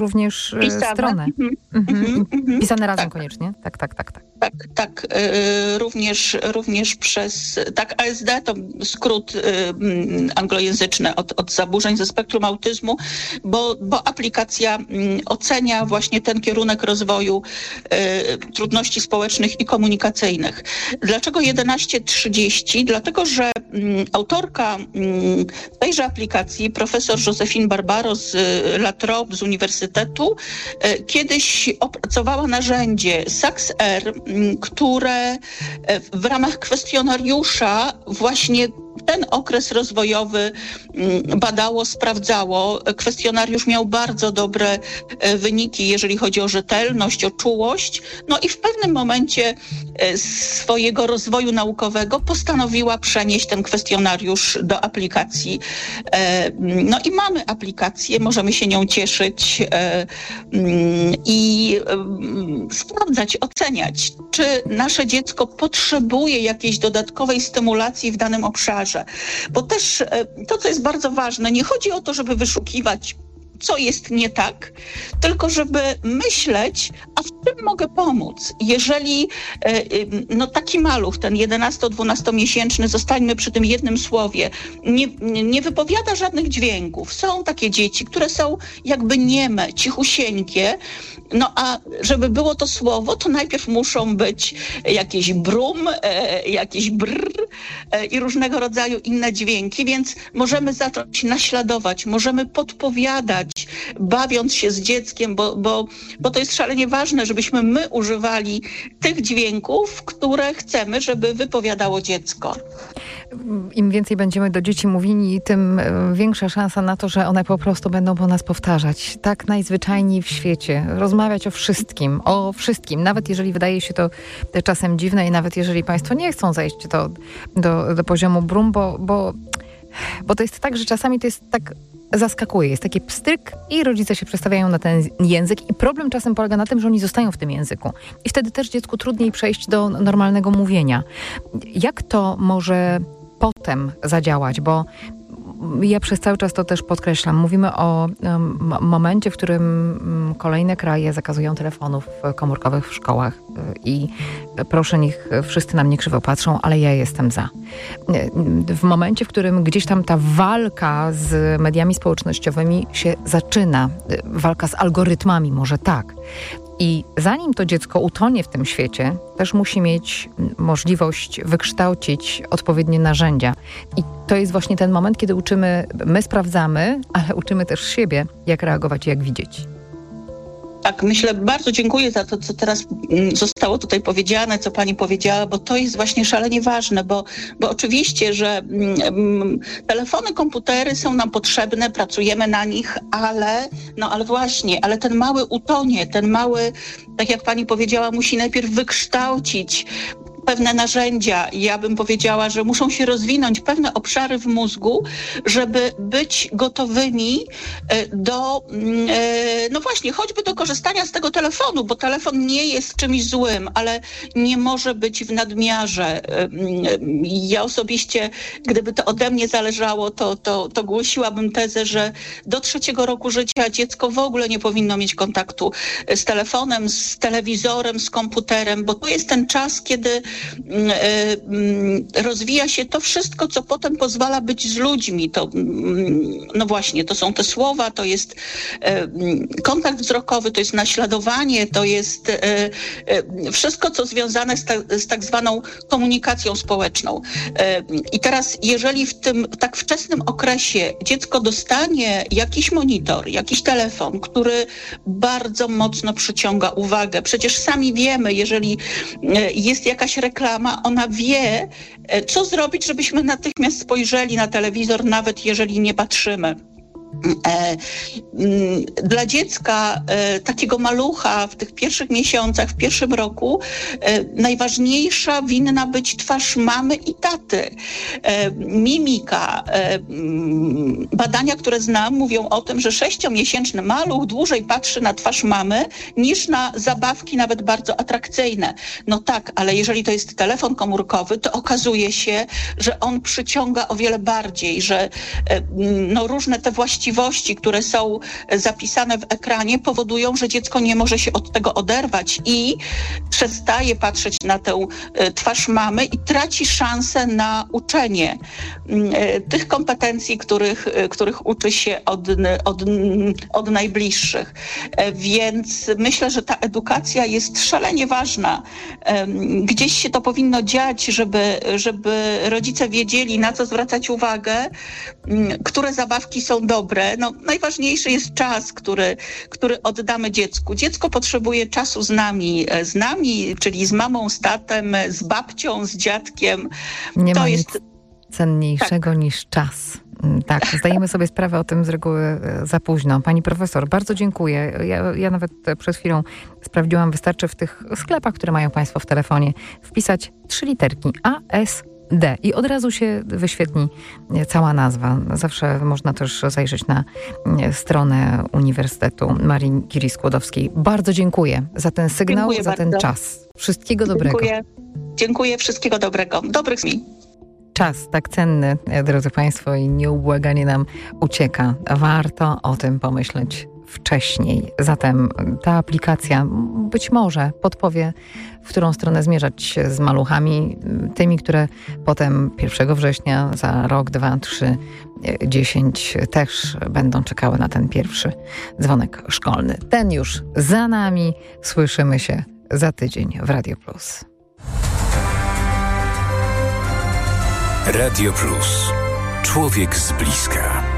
również stronę. Pisane razem koniecznie. Tak. Również przez ASD, to skrót anglojęzyczny od zaburzeń ze spektrum autyzmu, bo aplikacja ocenia właśnie ten kierunek rozwoju trudności społecznych i komunikacyjnych. Dlaczego 11:30? Dlatego, że autorka tejże aplikacji, profesor Josephine Barbaro z La Trobe z Uniwersytetu, kiedyś opracowała narzędzie SAX-R, które w ramach kwestionariusza właśnie ten okres rozwojowy badało, sprawdzało. Kwestionariusz miał bardzo dobre wyniki, jeżeli chodzi o rzetelność, o czułość. No i w pewnym momencie swojego rozwoju naukowego postanowiła przenieść ten kwestionariusz do aplikacji. No i mamy aplikację, możemy się nią cieszyć i sprawdzać, oceniać, czy nasze dziecko potrzebuje jakiejś dodatkowej stymulacji w danym obszarze. Bo też to, co jest bardzo ważne, nie chodzi o to, żeby wyszukiwać, co jest nie tak, tylko żeby myśleć, a w czym mogę pomóc. Jeżeli taki maluch, ten 11-12-miesięczny, zostańmy przy tym jednym słowie, nie wypowiada żadnych dźwięków. Są takie dzieci, które są jakby nieme, cichusieńkie, no a żeby było to słowo, to najpierw muszą być jakieś brum, jakieś brr i różnego rodzaju inne dźwięki, więc możemy zacząć naśladować, możemy podpowiadać, bawiąc się z dzieckiem, bo to jest szalenie ważne, żebyśmy my używali tych dźwięków, które chcemy, żeby wypowiadało dziecko. Im więcej będziemy do dzieci mówili, tym większa szansa na to, że one po prostu będą po nas powtarzać. Tak najzwyczajniej w świecie. Rozmawiać o wszystkim. Nawet jeżeli wydaje się to czasem dziwne i nawet jeżeli państwo nie chcą zejść do poziomu brum, bo to jest tak, że czasami to jest tak zaskakuje. Jest taki pstryk i rodzice się przestawiają na ten język i problem czasem polega na tym, że oni zostają w tym języku. I wtedy też dziecku trudniej przejść do normalnego mówienia. Jak to może potem zadziałać? Bo ja przez cały czas to też podkreślam. Mówimy o momencie, w którym kolejne kraje zakazują telefonów komórkowych w szkołach i proszę, niech wszyscy na mnie krzywo patrzą, ale ja jestem za. W momencie, w którym gdzieś tam ta walka z mediami społecznościowymi się zaczyna, walka z algorytmami, może tak. I zanim to dziecko utonie w tym świecie, też musi mieć możliwość wykształcić odpowiednie narzędzia. I to jest właśnie ten moment, kiedy my sprawdzamy, ale uczymy też siebie, jak reagować i jak widzieć. Tak, myślę, bardzo dziękuję za to, co teraz zostało tutaj powiedziane, co pani powiedziała, bo to jest właśnie szalenie ważne, bo oczywiście, że telefony, komputery są nam potrzebne, pracujemy na nich, ale ten mały utonie, ten mały, tak jak pani powiedziała, musi najpierw wykształcić pewne narzędzia. Ja bym powiedziała, że muszą się rozwinąć pewne obszary w mózgu, żeby być gotowymi do, choćby do korzystania z tego telefonu, bo telefon nie jest czymś złym, ale nie może być w nadmiarze. Ja osobiście, gdyby to ode mnie zależało, to głosiłabym tezę, że do 3 roku życia dziecko w ogóle nie powinno mieć kontaktu z telefonem, z telewizorem, z komputerem, bo to jest ten czas, kiedy rozwija się to wszystko, co potem pozwala być z ludźmi. To są te słowa, to jest kontakt wzrokowy, to jest naśladowanie, to jest wszystko, co związane z tak zwaną komunikacją społeczną. I teraz, jeżeli w tym tak wczesnym okresie dziecko dostanie jakiś monitor, jakiś telefon, który bardzo mocno przyciąga uwagę, przecież sami wiemy, jeżeli jest jakaś reklama, ona wie, co zrobić, żebyśmy natychmiast spojrzeli na telewizor, nawet jeżeli nie patrzymy. Dla dziecka, takiego malucha w tych pierwszych miesiącach, w pierwszym roku, najważniejsza winna być twarz mamy i taty. Mimika. Badania, które znam, mówią o tym, że 6-miesięczny maluch dłużej patrzy na twarz mamy niż na zabawki, nawet bardzo atrakcyjne. No tak, ale jeżeli to jest telefon komórkowy, to okazuje się, że on przyciąga o wiele bardziej, że różne te właściwości właściwości, które są zapisane w ekranie, powodują, że dziecko nie może się od tego oderwać i przestaje patrzeć na tę twarz mamy i traci szansę na uczenie tych kompetencji, których uczy się od najbliższych. Więc myślę, że ta edukacja jest szalenie ważna. Gdzieś się to powinno dziać, żeby rodzice wiedzieli, na co zwracać uwagę, które zabawki są dobre. No, najważniejszy jest czas, który oddamy dziecku. Dziecko potrzebuje czasu z nami, czyli z mamą, z tatem, z babcią, z dziadkiem. Nie ma nic cenniejszego niż czas. Tak, zdajemy sobie sprawę o tym z reguły za późno. Pani profesor, bardzo dziękuję. Ja nawet przed chwilą sprawdziłam, wystarczy w tych sklepach, które mają Państwo w telefonie, wpisać 3 literki ASD i od razu się wyświetli cała nazwa. Zawsze można też zajrzeć na stronę Uniwersytetu Marii Curie-Skłodowskiej. Bardzo dziękuję za ten sygnał, dziękuję za ten bardzo. czas. Wszystkiego dobrego. Dziękuję, wszystkiego dobrego. Dobrych dni. Czas tak cenny, drodzy Państwo, i nieubłaganie nam ucieka. Warto o tym pomyśleć wcześniej. Zatem ta aplikacja być może podpowie, w którą stronę zmierzać z maluchami, tymi, które potem 1 września, za rok, 2, 3, 10 też będą czekały na ten pierwszy dzwonek szkolny. Ten już za nami. Słyszymy się za tydzień w Radio Plus. Radio Plus. Człowiek z bliska.